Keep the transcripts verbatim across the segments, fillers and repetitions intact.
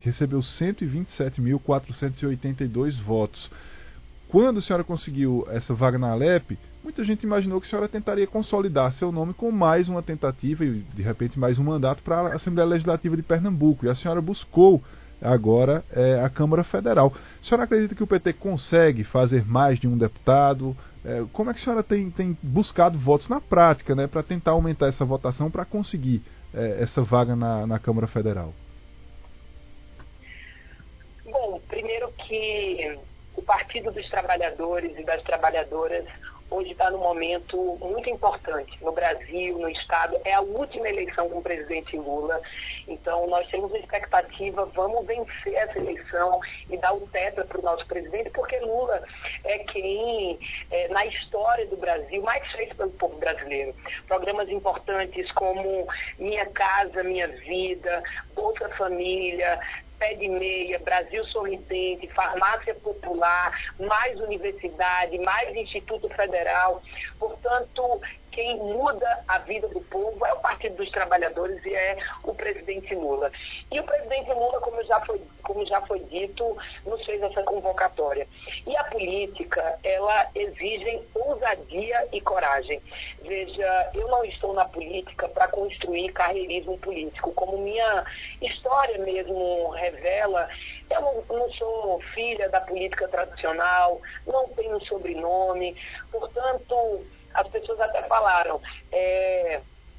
que recebeu cento e vinte e sete mil quatrocentos e oitenta e dois votos. Quando a senhora conseguiu essa vaga na Alep, muita gente imaginou que a senhora tentaria consolidar seu nome com mais uma tentativa e, de repente, mais um mandato para a Assembleia Legislativa de Pernambuco. E a senhora buscou agora é, a Câmara Federal. A senhora acredita que o P T consegue fazer mais de um deputado? É, como é que a senhora tem, tem buscado votos na prática, né, para tentar aumentar essa votação para conseguir é, essa vaga na, na Câmara Federal? Bom, primeiro que o Partido dos Trabalhadores e das Trabalhadoras hoje está num momento muito importante no Brasil, no Estado. É a última eleição com o presidente Lula. Então, nós temos a expectativa, vamos vencer essa eleição e dar o tetra para o nosso presidente, porque Lula é quem, é, na história do Brasil, mais fez pelo povo brasileiro. Programas importantes como Minha Casa, Minha Vida, Bolsa Família, Pé de Meia, Brasil Sorridente, Farmácia Popular, mais universidade, mais Instituto Federal. Portanto, quem muda a vida do povo é o Partido dos Trabalhadores e é o presidente Lula. E o presidente Lula, como já foi, como já foi dito, nos fez essa convocatória. E a política, ela exige ousadia e coragem. Veja, eu não estou na política para construir carreirismo político. Como minha história mesmo revela, eu não, não sou filha da política tradicional, não tenho sobrenome, portanto, as pessoas até falaram, é,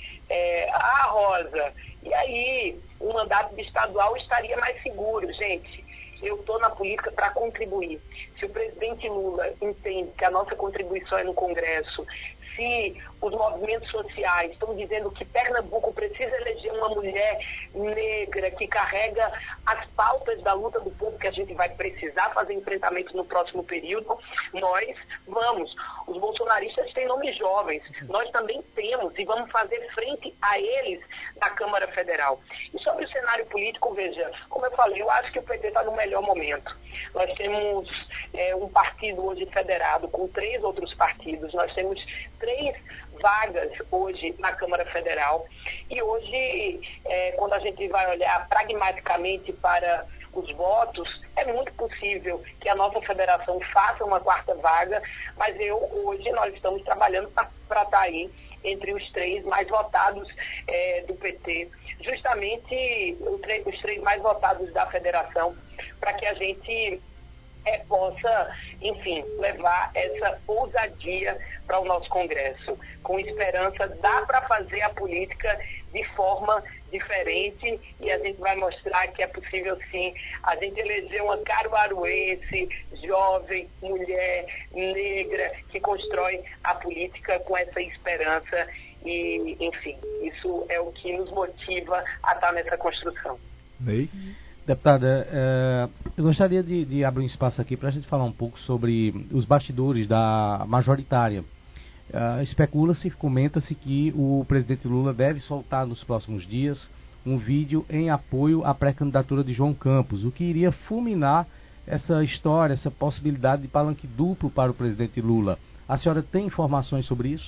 é, ah, Rosa, e aí o mandato estadual estaria mais seguro. Gente, eu estou na política para contribuir. Se o presidente Lula entende que a nossa contribuição é no Congresso, se os movimentos sociais estão dizendo que Pernambuco precisa eleger uma mulher negra que carrega as pautas da luta do povo, que a gente vai precisar fazer enfrentamento no próximo período, nós vamos. Os bolsonaristas têm nomes jovens, nós também temos e vamos fazer frente a eles na Câmara Federal. E sobre o cenário político, veja, como eu falei, eu acho que o P T está no melhor momento. Nós temos é, um partido hoje federado com três outros partidos, nós temos três vagas hoje na Câmara Federal e hoje, é, quando a gente vai olhar pragmaticamente para os votos, é muito possível que a nossa federação faça uma quarta vaga, mas eu, hoje nós estamos trabalhando para estar aí entre os três mais votados é, do P T, justamente os três mais votados da federação, para que a gente é, possa, enfim, levar essa ousadia para o nosso Congresso. Com esperança, dá para fazer a política de forma diferente e a gente vai mostrar que é possível sim a gente eleger uma caruaruense, jovem, mulher, negra, que constrói a política com essa esperança e, enfim, isso é o que nos motiva a estar nessa construção. Ney? Deputada, é, eu gostaria de, de abrir um espaço aqui para a gente falar um pouco sobre os bastidores da majoritária. Uh, especula-se, comenta-se que o presidente Lula deve soltar nos próximos dias um vídeo em apoio à pré-candidatura de João Campos, o que iria fulminar essa história, essa possibilidade de palanque duplo para o presidente Lula. A senhora tem informações sobre isso?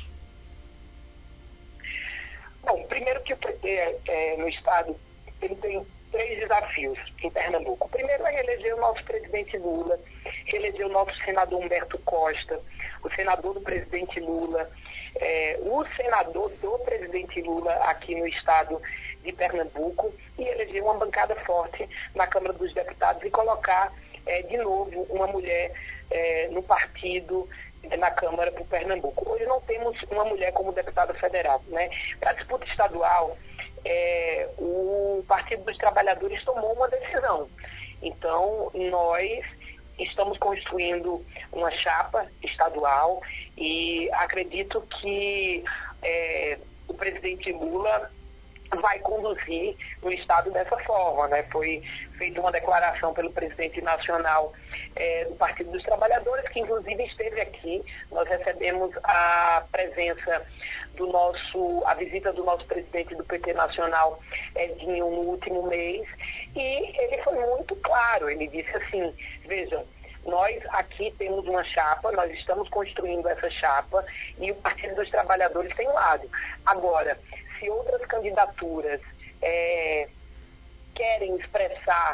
Bom, primeiro que o P T é, no Estado ele tem três desafios em Pernambuco. O primeiro é reeleger o nosso presidente Lula, reeleger o nosso senador Humberto Costa, o senador do presidente Lula, é, o senador do presidente Lula aqui no estado de Pernambuco e eleger uma bancada forte na Câmara dos Deputados e colocar é, de novo uma mulher é, no partido na Câmara para o Pernambuco. Hoje não temos uma mulher como deputada federal, né? Para a disputa estadual, é, o Partido dos Trabalhadores tomou uma decisão. Então, nós estamos construindo uma chapa estadual e acredito que é, o presidente Lula vai conduzir o Estado dessa forma, né? Foi feita uma declaração pelo presidente nacional é, do Partido dos Trabalhadores, que inclusive esteve aqui. Nós recebemos a presença do nosso, a visita do nosso presidente do P T Nacional, Edinho, no último mês, e ele foi muito claro, ele disse assim, veja, nós aqui temos uma chapa, nós estamos construindo essa chapa e o Partido dos Trabalhadores tem um lado. Agora, se outras candidaturas é, querem expressar